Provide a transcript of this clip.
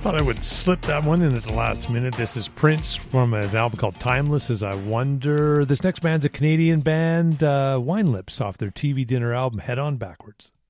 Thought I would slip that one in at the last minute. This is Prince from his album called Timeless As I Wonder. This next band's a Canadian band, Wine Lips, off their TV Dinner album, Head On Backwards.